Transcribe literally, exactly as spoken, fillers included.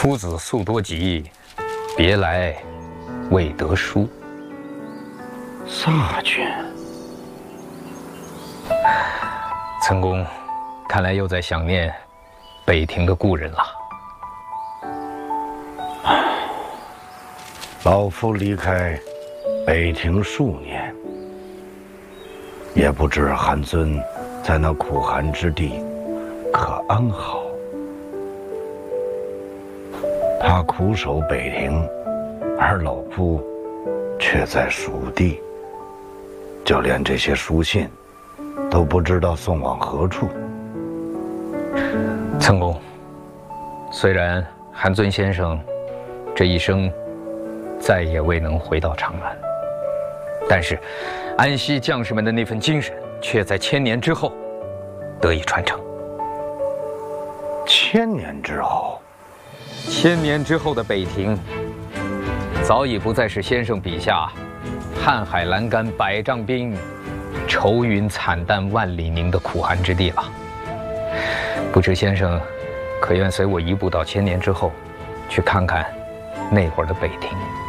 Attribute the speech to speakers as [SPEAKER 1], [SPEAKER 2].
[SPEAKER 1] 夫子速多疾，别来未得书。
[SPEAKER 2] 萨君，
[SPEAKER 1] 岑公，看来又在想念北庭的故人了。
[SPEAKER 2] 老夫离开北庭数年，也不知韩尊在那苦寒之地可安好。他苦守北庭，而老夫却在蜀地，就连这些书信都不知道送往何处。
[SPEAKER 1] 岑公，虽然韩尊先生这一生再也未能回到长安，但是安西将士们的那份精神却在千年之后得以传承。
[SPEAKER 2] 千年之后，
[SPEAKER 1] 千年之后的北庭，早已不再是先生笔下瀚海阑干百丈冰，愁云惨淡万里凝的苦寒之地了。不知先生可愿随我一步到千年之后，去看看那会儿的北庭？